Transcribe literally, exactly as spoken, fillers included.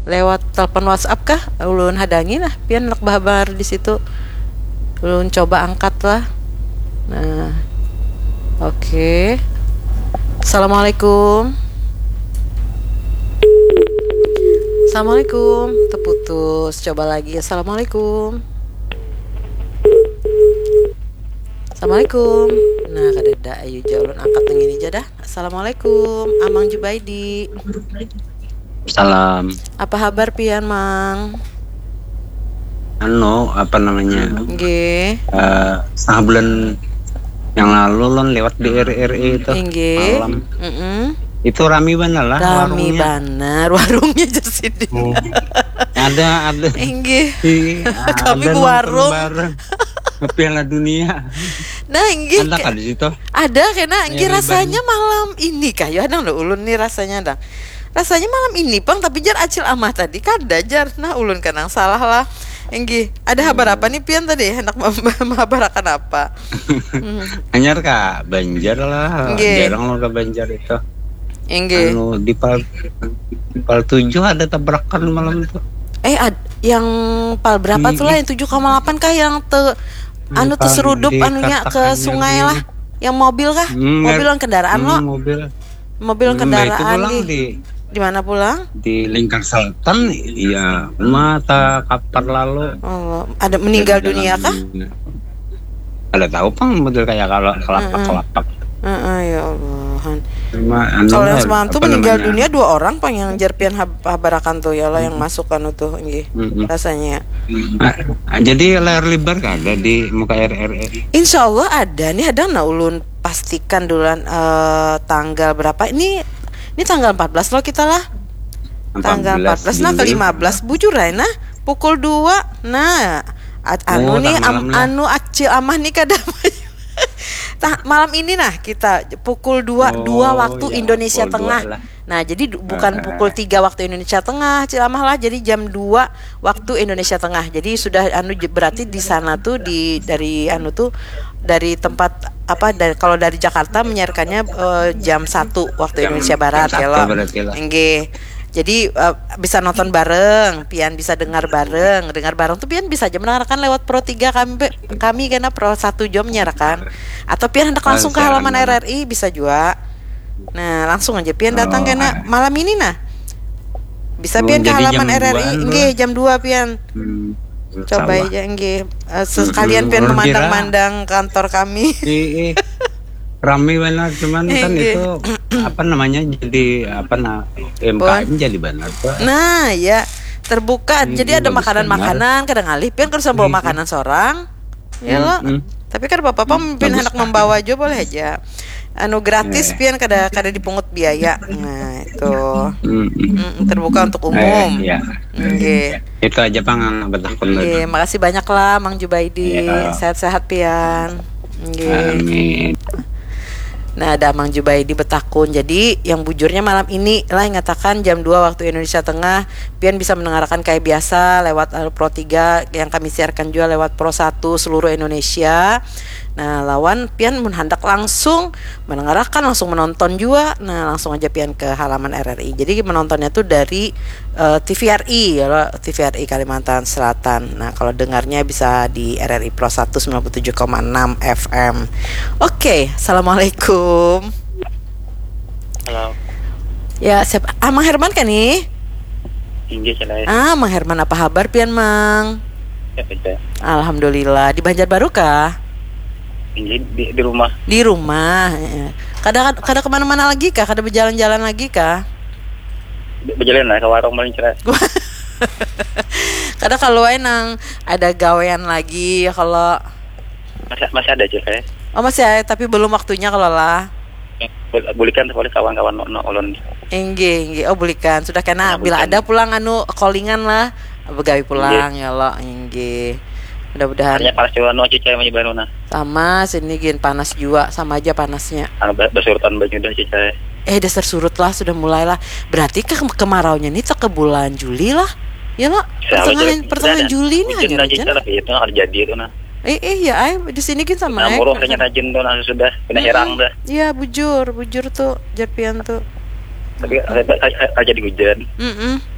lewat telepon WhatsApp kah? Ulun hadangi lah, pian nak bahabar di situ. Ulun coba angkat lah. Nah, oke. Okay. Assalamualaikum. Assalamualaikum. Terputus. Coba lagi. Assalamualaikum. Assalamualaikum. Nah, kadada ayo ulun angkat yang ini aja dah. Assalamualaikum. Amang Jubaidi. Salam. Apa kabar pian, Mang? Anu, apa namanya? Nggih. Uh, setengah bulan yang lalu lon lewat di R R I itu. Nggih. Malam. Mm-mm. Itu rame banget lah Rame warungnya. benar, warungnya di sini. Oh. Ada ada. Nggih. Ada Kami ke warung. Piala Dunia. Nah, nggih. Ada kan di situ? Ada kena nggih Yang rasanya malam ini kayak ada lo ulun nih rasanya dang. Rasanya malam ini Pang tapi jar acil amah tadi kada jar. Nah ulun kanang salah lah. Nggih. Ada kabar apa nih pian tadi? Hendak mengabarakan apa? hmm. Anyar ka Banjar lah. Nggih. Jarang lo ke Banjar itu. Nggih. Anu di pal pal tujuh ada tabrakan malam itu. Eh ad, yang pal berapa tuh lah yang tujuh koma delapan kah yang te anu terserudup anunya ke sungai lah. Yang mobil kah? Hmm, mobil yang kendaraan hmm, lo? Mobil. Mobil Hmm, kendaraan di, di di mana pulang? Di Lingkar Selatan, iya. Mata kapal lalu. Oh, ada meninggal Jadi dunia kah? Ada tahu Pang model kayak kalau kelapak-kelapak. Heeh, ya Allah. Cuma anu Kalau yang semalam tuh meninggal namanya? dunia dua orang Pang yang jarpian habarakan tuh ya lah yang masuk kan tuh nggih. Mm-hmm. Rasanya. Ah, jadi layar lebar kan ada di muka R R I. Insya Allah ada nih ada nah ulun pastikan duluan uh, tanggal berapa ini ini tanggal empat belas loh kita lah. Tanggal empat belas nah ke lima belas bujur nah pukul dua nah anu oh, nih am, anu acil amah nih kada Tah, malam ini nah kita pukul dua oh, dua waktu ya, Indonesia Tengah. Nah, jadi du- bukan uh, pukul tiga waktu Indonesia Tengah, Cilamah lah. Jadi jam dua waktu Indonesia Tengah. Jadi sudah anu berarti di sana tuh di dari anu tuh dari tempat apa dari kalau dari Jakarta menyiarkannya uh, jam satu waktu jam, Indonesia Barat ya loh. Nggih. Jadi uh, bisa nonton bareng, pian bisa dengar bareng, dengar bareng tuh pian bisa aja mendengarkan lewat Pro tiga kami kami karena Pro satu jam menyiarkan. Atau pian hendak langsung ke halaman R R I bisa juga. Nah, langsung aja pian datang oh, karena malam ini nah. Bisa pian ke halaman R R I, nggih jam dua pian. Hmm, coba aja nggih uh, sekalian pian memandang-mandang kantor kami. Rame benar cuman kan itu apa namanya jadi apa nah M K M jadi benar tuh. Nah ya terbuka hmm, jadi ada makanan-makanan kadang alih pian kan bawa hmm. makanan seorang ya lo hmm. tapi kan bapak-bapak memimpin anak membawa aja boleh aja anu gratis yeah. pian kada kada dipungut biaya nah itu hmm. Hmm, terbuka untuk umum eh, ya. Okay. Itu aja Pang betakun okay, makasih banyak lah Mang Jubaidi yeah. Sehat-sehat pian okay. Amin. Nah ada Mang Jubaidi Betakun. Jadi yang bujurnya malam ini lah yang ngatakan jam dua waktu Indonesia Tengah pian bisa mendengarkan kayak biasa lewat Pro tiga yang kami siarkan juga lewat Pro satu seluruh Indonesia. Nah lawan pian menhandak langsung mendengarkan langsung menonton juga. Nah langsung aja pian ke halaman R R I. Jadi menontonnya tuh dari uh, T V R I ya T V R I Kalimantan Selatan. Nah kalau dengarnya bisa di R R I Pro satu sembilan puluh tujuh koma enam F M. Oke, okay, assalamualaikum. Halo. Ya siapa? Ah Mang Herman kan nih? Tinggi celai. Ah Mang Herman apa kabar pian Mang? Ya betul. Alhamdulillah di Banjarbaru kah? Di, di, di rumah. Di rumah. Kada kada kemana-mana lagi kah? Kada berjalan-jalan lagi kah? Berjalan lah ke warung paling cerah. Kada kalau nang ada gawean lagi kalau masih masih ada aja saya. Oh masih ada tapi belum waktunya kalau lah. Bulikan boleh kawan-kawan no, no ulun. Engge, engge. Oh bulikan sudah kena nah, bila ada pulang anu callingan lah begawi pulang engge. Ya lo engge. Mudah-mudahan. Hanya panas juga no cica yang baru nah. Sama sini gin panas juga sama aja panasnya. Anu bersurutan baju dah cica. Eh dasar surut lah sudah mulailah. Berarti ke kemaraunya nih ke bulan Juli lah. Ya lo. Pertengahan pertengahan Juli nih aja. Hujan aja itu harus jadi itu nah. Eh eh ya ay di sini kan sama ay. Nah, murah kayaknya rajin tuh nah sudah kena herang dah. Iya bujur bujur tuh jarpian tuh. Tapi aja di hujan. Mm